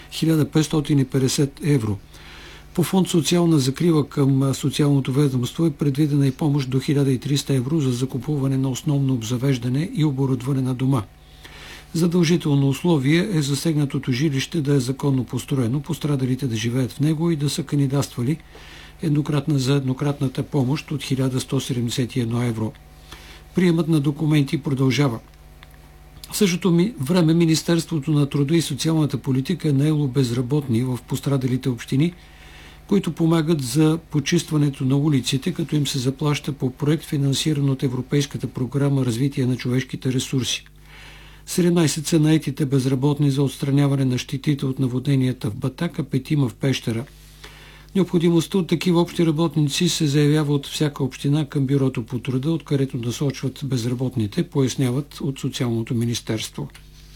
1550 евро. По фонд социална закрила към социалното ведомство е предвидена и помощ до 1300 евро за закупуване на основно обзавеждане и оборудване на дома. Задължително условие е засегнатото жилище да е законно построено, пострадалите да живеят в него и да са кандидатствали за еднократната помощ от 1171 евро. Приемът на документи продължава. В същото време Министерството на труда и социалната политика е наело безработни в пострадалите общини, които помагат за почистването на улиците, като им се заплаща по проект, финансиран от Европейската програма Развитие на човешките ресурси. 17 са наетите безработни за отстраняване на щетите от наводненията в Батак, а 5 в Пещера. Необходимостта от такива общи работници се заявява от всяка община към Бюрото по труда, откъдето насочват безработните, поясняват от Социалното министерство.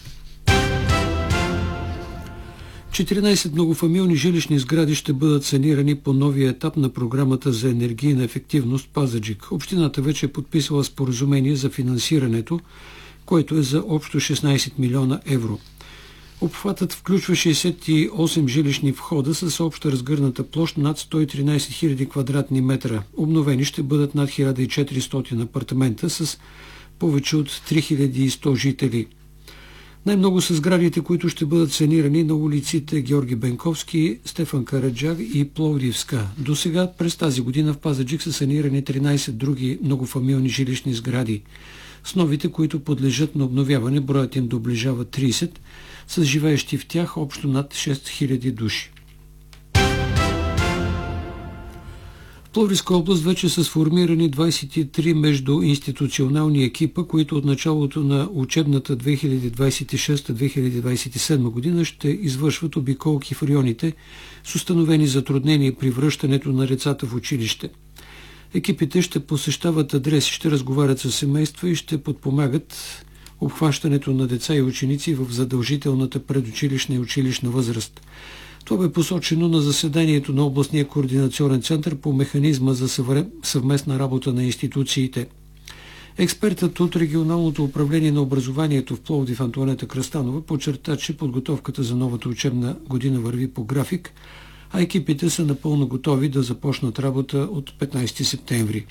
14 многофамилни жилищни сгради ще бъдат санирани по новия етап на програмата за енергийна ефективност Пазарджик. Общината вече е подписала споразумение за финансирането, което е за общо 16 милиона евро. Обхватът включва 68 жилищни входа с обща разгърната площ над 113 000 квадратни метра. Обновени ще бъдат над 1400 апартамента с повече от 3100 жители. Най-много са сградите, които ще бъдат санирани на улиците Георги Бенковски, Стефан Караджак и Пловдивска. До сега през тази година в Пазарджик са санирани 13 други многофамилни жилищни сгради. С новите, които подлежат на обновяване, броят им доближава 30, с живеещи в тях общо над 6000 души. В Пловдивска област вече са сформирани 23 междуинституционални екипа, които от началото на учебната 2026-2027 година ще извършват обиколки в районите с установени затруднения при връщането на децата в училище. Екипите ще посещават адреси, ще разговарят с семейства и ще подпомагат обхващането на деца и ученици в задължителната предучилищна и училищна възраст. Това бе посочено на заседанието на областния координационен център по механизма за съвместна работа на институциите. Експертът от регионалното управление на образованието в Пловдив Антоанета Кръстанова подчерта, че подготовката за новата учебна година върви по график, а екипите са напълно готови да започнат работа от 15 септември.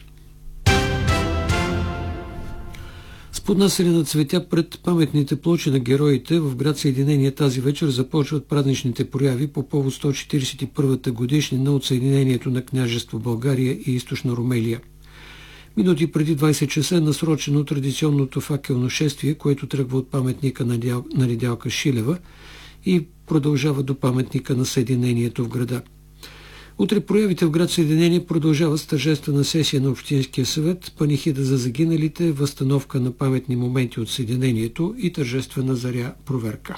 С поднасяне на цветя пред паметните плочи на героите в град Съединение тази вечер започват празничните прояви по повод 141-та годишнина от Съединението на княжество България и Източна Румелия. Минути преди 20 часа е насрочено традиционното факелно шествие, което тръгва от паметника на Недялка Шилева и продължава до паметника на Съединението в града. Утре проявите в град Съединение продължават с тържествена сесия на Общинския съвет, панихида за загиналите, възстановка на паметни моменти от Съединението и тържествена заря проверка.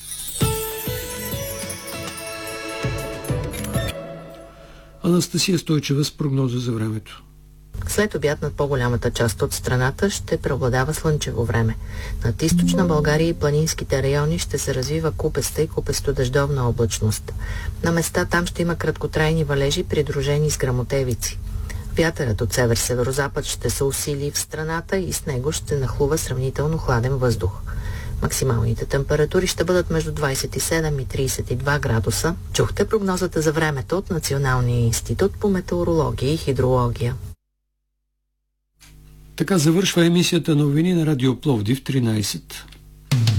Анастасия Стойчева с прогноза за времето. След обяд над по-голямата част от страната ще преобладава слънчево време. Над източна България и планинските райони ще се развива купеста и купесто-дъждовна облачност. На места там ще има краткотрайни валежи, придружени с гръмотевици. Вятърът от север-северозапад ще се усили в страната и с него ще нахлува сравнително хладен въздух. Максималните температури ще бъдат между 27 и 32 градуса. Чухте прогнозата за времето от Националния институт по метеорология и хидрология. Така завършва емисията новини на Радио Пловдив 13.